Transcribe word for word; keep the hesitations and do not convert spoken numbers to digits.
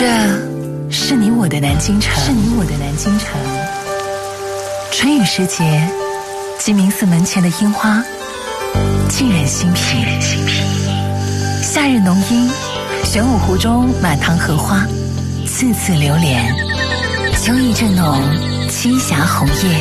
这是你我的南京城，是你我的南京城。春雨时节，鸡鸣寺门前的樱花沁人心脾。夏日浓荫，玄武湖中满堂荷花，次次流连。秋意正浓，栖霞红叶，